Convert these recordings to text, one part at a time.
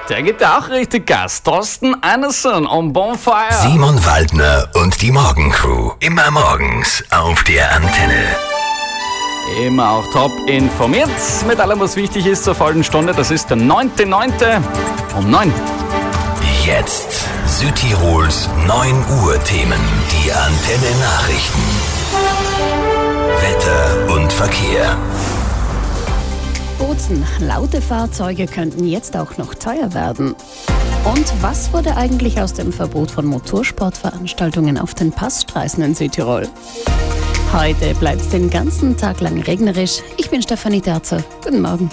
der gibt ja auch richtig Gas. Thorsten Anderson on Bonfire. Simon Waldner und die Morgencrew. Immer morgens auf der Antenne. Immer auch top informiert mit allem, was wichtig ist zur vollen Stunde. Das ist der 9.9. um 9. Jetzt Südtirols 9 Uhr Themen. Die Antenne Nachrichten. Wetter und Verkehr. Bozen, laute Fahrzeuge könnten jetzt auch noch teuer werden. Und was wurde eigentlich aus dem Verbot von Motorsportveranstaltungen auf den Passstraßen in Südtirol? Heute bleibt es den ganzen Tag lang regnerisch. Ich bin Stefanie Terzer. Guten Morgen.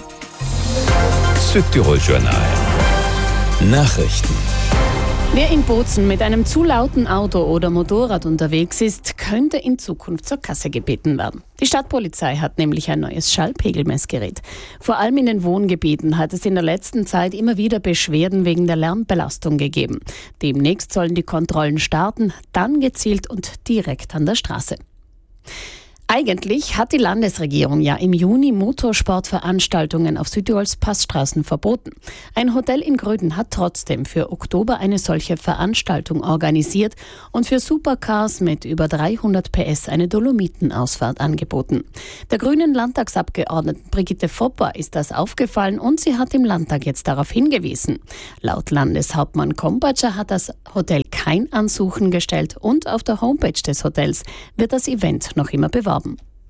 Südtirol Journal. Nachrichten. Wer in Bozen mit einem zu lauten Auto oder Motorrad unterwegs ist, könnte in Zukunft zur Kasse gebeten werden. Die Stadtpolizei hat nämlich ein neues Schallpegelmessgerät. Vor allem in den Wohngebieten hat es in der letzten Zeit immer wieder Beschwerden wegen der Lärmbelastung gegeben. Demnächst sollen die Kontrollen starten, dann gezielt und direkt an der Straße. Eigentlich hat die Landesregierung ja im Juni Motorsportveranstaltungen auf Südtirols Passstraßen verboten. Ein Hotel in Gröden hat trotzdem für Oktober eine solche Veranstaltung organisiert und für Supercars mit über 300 PS eine Dolomitenausfahrt angeboten. Der grünen Landtagsabgeordneten Brigitte Fopper ist das aufgefallen und sie hat im Landtag jetzt darauf hingewiesen. Laut Landeshauptmann Kompatscher hat das Hotel kein Ansuchen gestellt und auf der Homepage des Hotels wird das Event noch immer beworben.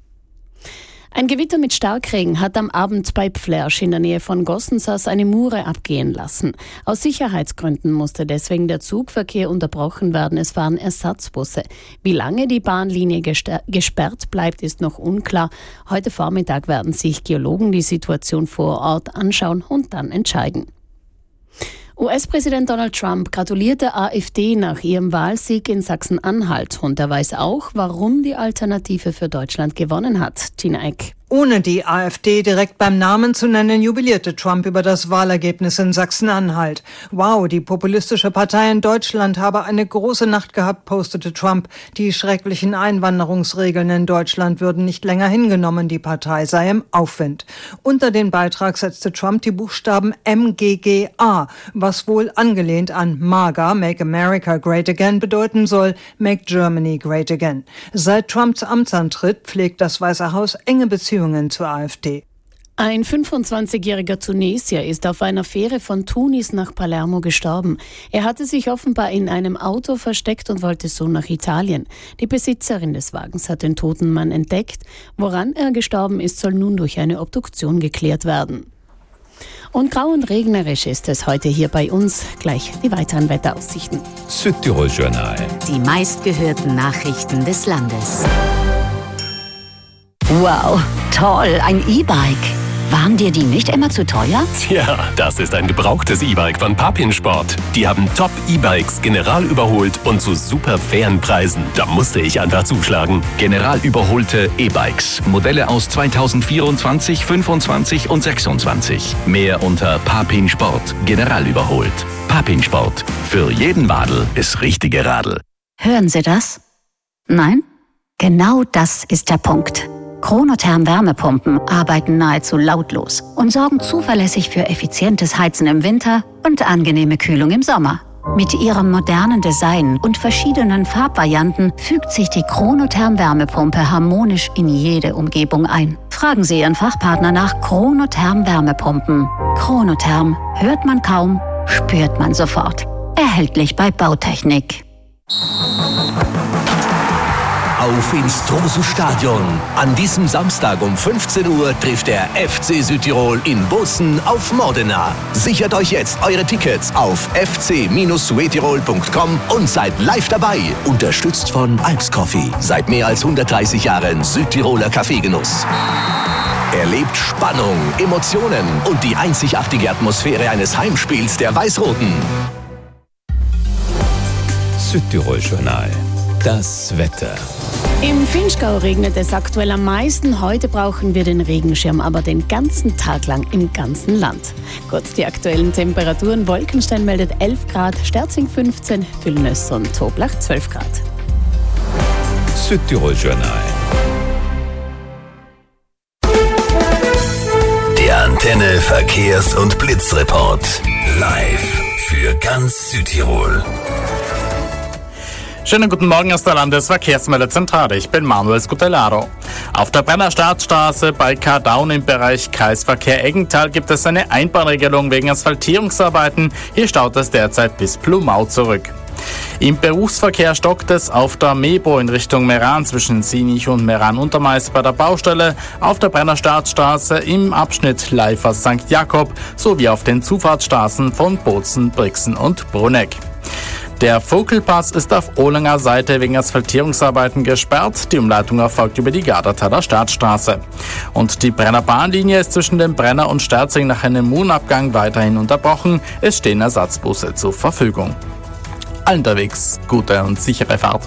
Ein Gewitter mit Starkregen hat am Abend bei Pflersch in der Nähe von Gossensas eine Mure abgehen lassen. Aus Sicherheitsgründen musste deswegen der Zugverkehr unterbrochen werden. Es fahren Ersatzbusse. Wie lange die Bahnlinie gesperrt bleibt, ist noch unklar. Heute Vormittag werden sich Geologen die Situation vor Ort anschauen und dann entscheiden. US-Präsident Donald Trump gratuliert der AfD nach ihrem Wahlsieg in Sachsen-Anhalt und er weiß auch, warum die Alternative für Deutschland gewonnen hat. Tina Eck. Ohne die AfD direkt beim Namen zu nennen, jubilierte Trump über das Wahlergebnis in Sachsen-Anhalt. Wow, die populistische Partei in Deutschland habe eine große Nacht gehabt, postete Trump. Die schrecklichen Einwanderungsregeln in Deutschland würden nicht länger hingenommen, die Partei sei im Aufwind. Unter den Beitrag setzte Trump die Buchstaben MGGA, was wohl angelehnt an MAGA, Make America Great Again, bedeuten soll, Make Germany Great Again. Seit Trumps Amtsantritt pflegt das Weiße Haus enge Beziehungen zur AfD. Ein 25-jähriger Tunesier ist auf einer Fähre von Tunis nach Palermo gestorben. Er hatte sich offenbar in einem Auto versteckt und wollte so nach Italien. Die Besitzerin des Wagens hat den toten Mann entdeckt. Woran er gestorben ist, soll nun durch eine Obduktion geklärt werden. Und grau und regnerisch ist es heute hier bei uns. Gleich die weiteren Wetteraussichten. Südtirol Journal. Die meistgehörten Nachrichten des Landes. Wow, toll, ein E-Bike. Waren dir die nicht immer zu teuer? Ja, das ist ein gebrauchtes E-Bike von Papin Sport. Die haben Top-E-Bikes general überholt und zu super fairen Preisen. Da musste ich einfach zuschlagen. General überholte E-Bikes. Modelle aus 2024, 25 und 26. Mehr unter Papin Sport. General überholt. Papin Sport. Für jeden Wadel ist richtige Radl. Hören Sie das? Nein? Genau das ist der Punkt. Chronotherm Wärmepumpen arbeiten nahezu lautlos und sorgen zuverlässig für effizientes Heizen im Winter und angenehme Kühlung im Sommer. Mit ihrem modernen Design und verschiedenen Farbvarianten fügt sich die Chronotherm Wärmepumpe harmonisch in jede Umgebung ein. Fragen Sie Ihren Fachpartner nach Chronotherm Wärmepumpen. Chronotherm hört man kaum, spürt man sofort. Erhältlich bei Bautechnik. Auf ins Tromsø-Stadion. An diesem Samstag um 15 Uhr trifft der FC Südtirol in Bozen auf Modena. Sichert euch jetzt eure Tickets auf fc-suetirol.com und seid live dabei. Unterstützt von Alps Coffee. Seit mehr als 130 Jahren Südtiroler Kaffeegenuss. Erlebt Spannung, Emotionen und die einzigartige Atmosphäre eines Heimspiels der Weiß-Roten. Südtirol Journal. Das Wetter. Im Vinschgau regnet es aktuell am meisten. Heute brauchen wir den Regenschirm, aber den ganzen Tag lang im ganzen Land. Kurz die aktuellen Temperaturen. Wolkenstein meldet 11 Grad, Sterzing 15, Villnöss und Toblach 12 Grad. Südtirol Journal. Der Antenne Antenne Verkehrs- und Blitzreport. Live für ganz Südtirol. Schönen guten Morgen aus der Landesverkehrsmeldezentrale. Ich bin Manuel Scutellaro. Auf der Brenner Startstraße bei Kardaun im Bereich Kreisverkehr Eggental gibt es eine Einbahnregelung wegen Asphaltierungsarbeiten. Hier staut es derzeit bis Blumau zurück. Im Berufsverkehr stockt es auf der Mebo in Richtung Meran zwischen Sinich und Meran-Untermeis bei der Baustelle, auf der Brenner Startstraße im Abschnitt Leifers St. Jakob sowie auf den Zufahrtsstraßen von Bozen, Brixen und Bruneck. Der Vogelpass ist auf Ohlinger Seite wegen Asphaltierungsarbeiten gesperrt. Die Umleitung erfolgt über die Gardertaler Startstraße. Und die Brenner Bahnlinie ist zwischen dem Brenner und Sterzing nach einem Moonabgang weiterhin unterbrochen. Es stehen Ersatzbusse zur Verfügung. Allen unterwegs gute und sichere Fahrt.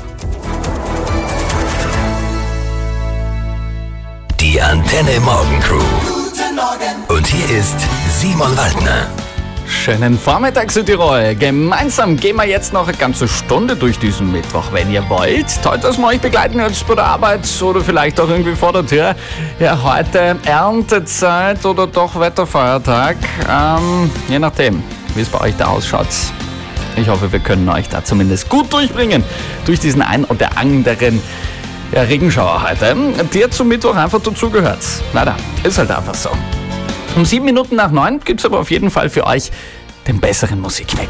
Die Antenne Morgen Crew. Guten Morgen. Und hier ist Simon Waldner. Schönen Vormittag, Südtirol. Gemeinsam gehen wir jetzt noch eine ganze Stunde durch diesen Mittwoch, wenn ihr wollt. Toll, dass wir euch begleiten jetzt bei der Arbeit oder vielleicht auch irgendwie vor der Tür. Ja, heute Erntezeit oder doch Wetterfeiertag. Je nachdem, wie es bei euch da ausschaut. Ich hoffe, wir können euch da zumindest gut durchbringen durch diesen ein oder anderen Regenschauer heute, der zum Mittwoch einfach dazugehört. Leider, ist halt einfach so. Um 7 Minuten nach 9 gibt's aber auf jeden Fall für euch den besseren Musikweg.